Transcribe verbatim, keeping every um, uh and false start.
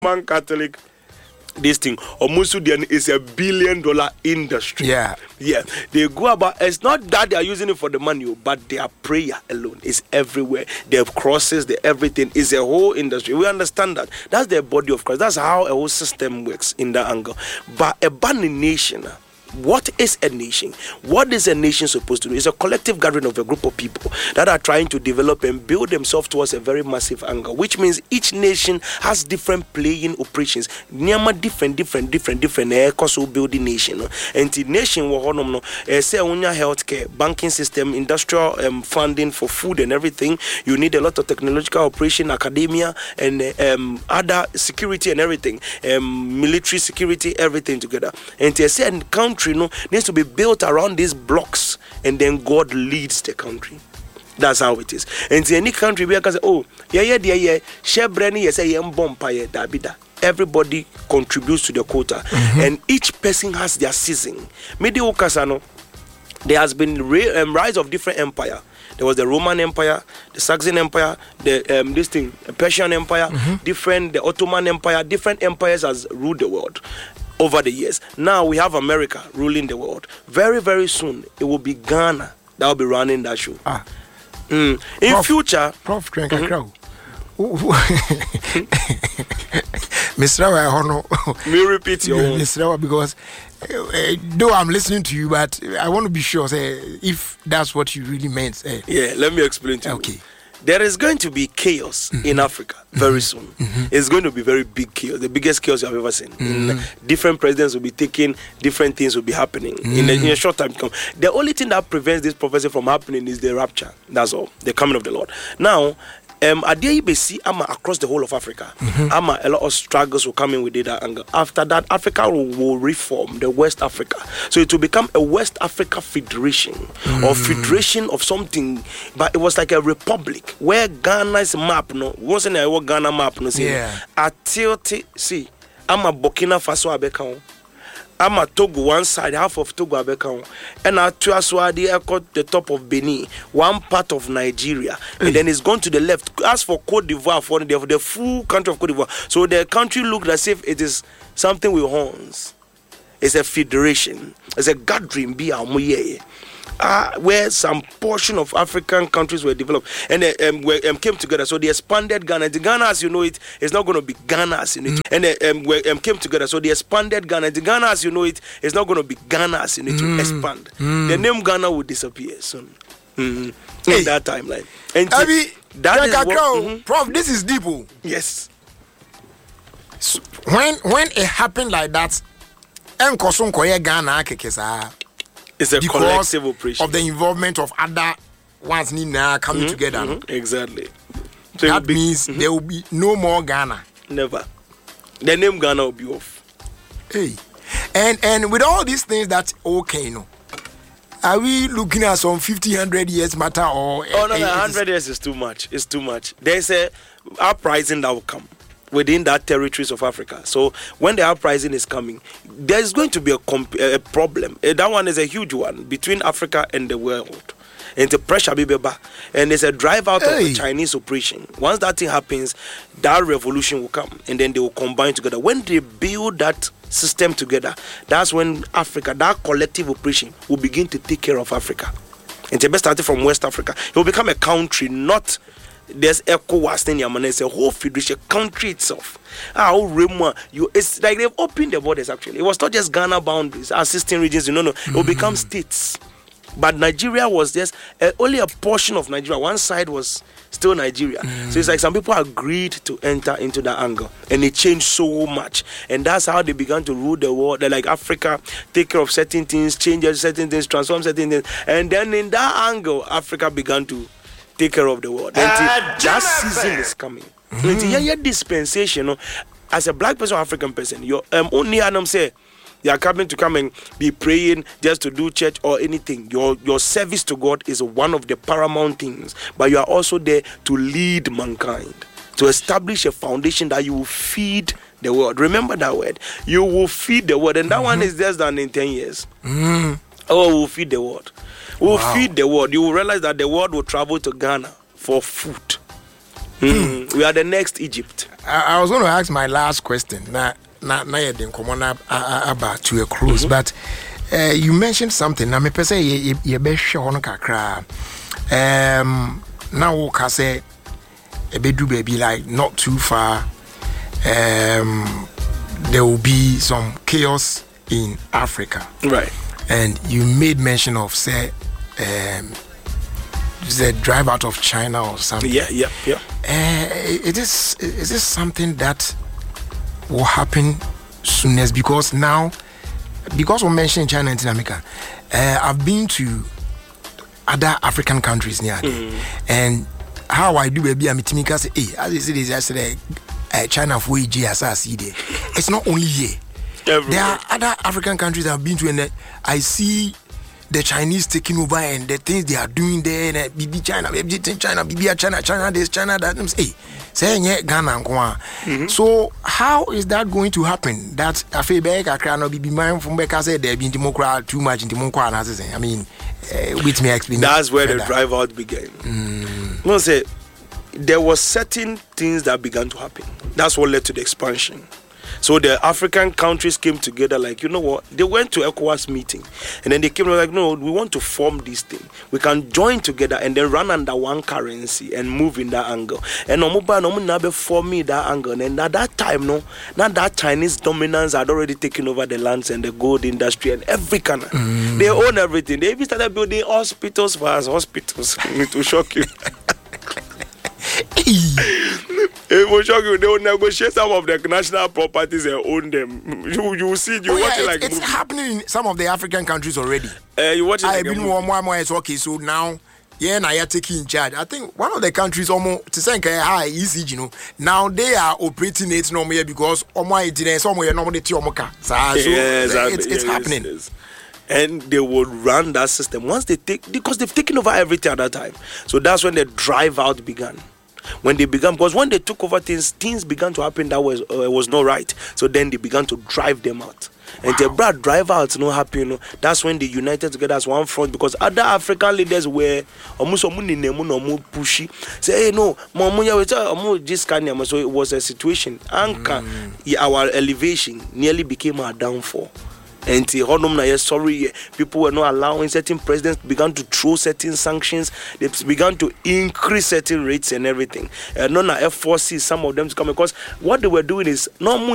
Roman Catholic. This thing, Omusudian is a billion dollar industry. Yeah. Yeah. They go about, it's not that they are using it for the money, but their prayer alone is everywhere. Their crosses, the everything is a whole industry. We understand that. That's the body of Christ. That's how a whole system works in that angle. But a banning nation, what is a nation? What is a nation supposed to do? It's a collective gathering of a group of people that are trying to develop and build themselves towards a very massive angle, which means each nation has different playing operations. Nyama different, different, different, different. Eh, so building nation. And the nation will hold no. Say unya healthcare, banking system, industrial um, funding for food and everything. You need a lot of technological operation, academia, and um, other security and everything, um, military security, everything together. And they say country. You know, needs to be built around these blocks, and then God leads the country. That's how it is. And in any country, we can say, oh, yeah, yeah, yeah, yeah, share brandy, yes, I am bompire, dabida. Everybody contributes to the quota, mm-hmm. and each person has their season. Medio Casano, there has been re- um, rise of different empire. There was the Roman Empire, the Saxon Empire, the um, this thing, the Persian Empire, mm-hmm. different, the Ottoman Empire, different empires has ruled the world over the years. Now we have America ruling the world. Very, very soon, it will be Ghana that will be running that show. Ah. Mm. In Prof, future... Prof. Mm-hmm. Mister Rawa, me repeat your own. Mister Rawa, because uh, though I'm listening to you, but I want to be sure say, if that's what you really meant. Uh, yeah, let me explain to okay. you. There is going to be chaos mm-hmm. in Africa very soon. Mm-hmm. It's going to be very big chaos, the biggest chaos you have ever seen. Mm-hmm. In, different presidents will be taking, different things will be happening mm-hmm. in, a, in a short time to come. The only thing that prevents this prophecy from happening is the rapture. That's all, the coming of the Lord. Now, Um, ama across the whole of Africa, mm-hmm. ama a lot of struggles will come in with that angle. After that, Africa will, will reform the West Africa, so it will become a West Africa Federation mm. or federation of something. But it was like a republic where Ghana's map, no, wasn't a Ghana map, no, see, yeah. Until see, ama Burkina Faso abeka. I'm at Togo, one side, half of Togo, Abekao, and at Tuaswadi, I got the top of Benin, one part of Nigeria, and mm. then it's gone to the left. As for Cote d'Ivoire, for the, for the full country of Cote d'Ivoire, so the country looked as if it is something with horns. It's a federation, it's a gathering, be a Uh, where some portion of African countries were developed and uh, um, were, um, came together. So they expanded Ghana. The Ghana, as you know it, is not going to be Ghana as you know it. And uh, um, were, um, came together. So they expanded Ghana. The Ghana, as you know it, is not going to be Ghana as you know it to mm. expand. Mm. The name Ghana will disappear soon. Mm-hmm. Hey. In that timeline. And Abby, that is what, mm-hmm. Prof, this is deep. Yes. So when when it happened like that, Ghana kekesa. It's a because collective operation of the involvement of other ones Nina coming mm-hmm, together. Mm-hmm, exactly. So that be, means mm-hmm. there will be no more Ghana. Never. The name Ghana will be off. Hey, and and with all these things that okay, no, are we looking at some fifty, hundred years matter or? Oh no, no, hundred years is too much. It's too much. There's a uprising that will come within that territories of Africa. So when the uprising is coming, there's going to be a, comp- a problem. Uh, that one is a huge one between Africa and the world. And the pressure be back. And there's a drive out hey. of the Chinese operation. Once that thing happens, that revolution will come. And then they will combine together. When they build that system together, that's when Africa, that collective operation, will begin to take care of Africa. And the best started from West Africa. It will become a country, not there's ECOWAS in Yamana. It's a whole federation, country itself. Ah, oh, you, it's like they've opened the borders actually. It was not just Ghana boundaries, assisting regions, you know, no. It will become states. But Nigeria was just uh, only a portion of Nigeria. One side was still Nigeria. Mm. So it's like some people agreed to enter into that angle. And it changed so much. And that's how they began to rule the world. They're like Africa, take care of certain things, change certain things, transform certain things. And then in that angle, Africa began to take care of the world. Uh, that season is coming. Mm-hmm. Your dispensation, you know, as a black person or African person, your um, only Adam say you are coming to come and be praying just to do church or anything. Your your service to God is one of the paramount things, but you are also there to lead mankind, to establish a foundation that you will feed the world. Remember that word. You will feed the world, and that mm-hmm. one is less than in ten years. Mm. Oh, we will feed the world. We will wow. feed the world. You will realize that the world will travel to Ghana for food. Mm. We are the next Egypt. I, I was going to ask my last question. Now, now, now you're going to come on about to a close, mm-hmm. but uh, you mentioned something. Now, me per se, you you be sure on kakra. Um, now we can say a bit baby like not too far. Um, there will be some chaos in Africa, right? And you made mention of say, um, the drive out of China or something. Yeah, yeah, yeah. Uh, it is is this something that will happen soonest? Because now, because we mentioned China and America, uh, I've been to other African countries near mm. and how I do baby, I'm meeting say, hey, as I said yesterday, uh, China for E G as I see there. It's not only here. Everywhere. There are other African countries I've been to, and I see the Chinese taking over and the things they are doing there. And B B China, B B China, B B China, China this, China that. Hey, saying yeah, Ghana and mm-hmm. So how is that going to happen? That I feel back, I cannot be mindful from because there been democrat too much in democracy. I mean, uh, with me explaining. That's where the drive out began. Mm. No, say there was certain things that began to happen. That's what led to the expansion. So the African countries came together like, you know what? They went to ECOWAS meeting. And then they came like, no, we want to form this thing. We can join together and then run under one currency and move in that angle. And no for me that angle. And at that time, no, not that Chinese dominance had already taken over the lands and the gold industry and every kind. Mm. They own everything. They even started building hospitals for us, hospitals. To shock you. It will shock you. They will negotiate some of the national properties and own them. You you see, you oh, watch yeah, it like it's movie. happening in some of the African countries already. Uh, you watch it I've like been one more more. It's okay. So now, yeah, now you're taking charge. I think one of the countries almost to say high easy, you know. Now they are operating it no more because almost it somewhere normally to omoka. So yes, it's, it's yes, happening. Yes. And they will run that system once they take because they've taken over everything at that time. So that's when the drive out began. When they began, because when they took over things, things began to happen that was uh, was not right. So then they began to drive them out. Wow. And the brad drive out not happy, you know. That's when they united together as one front because other African leaders were almost pushy. Say, hey, no, so it was a situation. Anchor, mm. our elevation nearly became our downfall. And sorry, people were not allowing certain presidents began to throw certain sanctions. They began to increase certain rates and everything. And none of F four C some of them to come because what they were doing is not